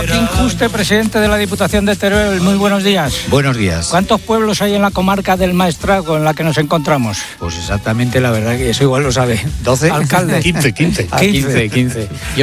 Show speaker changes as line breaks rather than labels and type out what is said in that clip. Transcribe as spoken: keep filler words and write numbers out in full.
Joaquín Juste, presidente de la Diputación de Teruel. Muy buenos días.
Buenos días.
¿Cuántos pueblos hay en la comarca del Maestrazgo en la que nos encontramos?
Pues exactamente, la verdad que eso igual lo sabe. ¿doce?
Alcalde.
quince, quince.
Ah, quince, quince.